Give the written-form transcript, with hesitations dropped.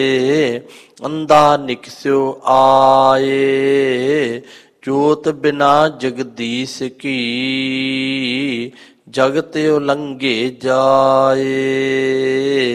ਅੰਧਾ ਨਿਕਸਿਓ ਆਏ, ਜੋਤ ਬਿਨਾ ਜਗਦੀਸ਼ ਕੀ, ਜਗਤ ਉਲੰਘੇ ਜਾਏ।